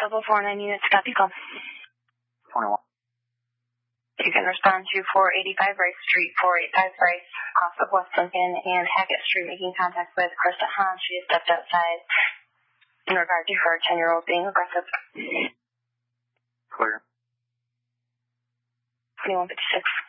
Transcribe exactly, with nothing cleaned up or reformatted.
Total four nine units, copy call. twenty-one. You can respond to four eighty-five Rice Street, four eighty-five Rice, off of West Lincoln and Hackett Street, making contact with Krista Hahn. She has stepped outside in regard to her ten-year-old being aggressive. Clear. twenty-one fifty-six.